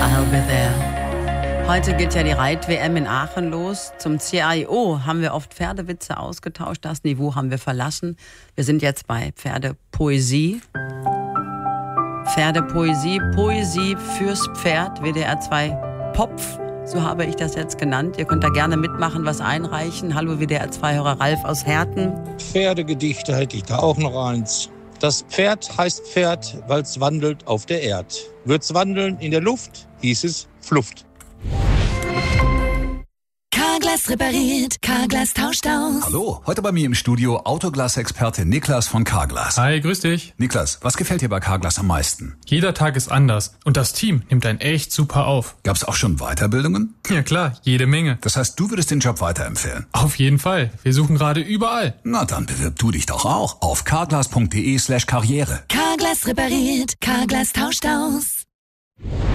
I'll be there. Heute geht ja die Reit-WM in Aachen los. Zum CIO haben wir oft Pferdewitze ausgetauscht. Das Niveau haben wir verlassen. Wir sind jetzt bei Pferdepoesie. Pferdepoesie, Poesie fürs Pferd, WDR 2 Popf. So habe ich das jetzt genannt. Ihr könnt da gerne mitmachen, was einreichen. Hallo WDR 2-Hörer Ralf aus Herten. Pferdegedichte hätte ich da auch noch eins. Das Pferd heißt Pferd, weil es wandelt auf der Erd. Wird's wandeln in der Luft, hieß es Fluft. Carglass repariert, Carglass tauscht aus. Hallo, heute bei mir im Studio Autoglas-Experte Niklas von Carglass. Hi, grüß dich. Niklas, was gefällt dir bei Carglass am meisten? Jeder Tag ist anders und das Team nimmt einen echt super auf. Gab's auch schon Weiterbildungen? Ja klar, jede Menge. Das heißt, du würdest den Job weiterempfehlen? Auf jeden Fall. Wir suchen gerade überall. Na, dann bewirb du dich doch auch auf carglass.de/karriere. Carglass repariert, Carglass tauscht aus.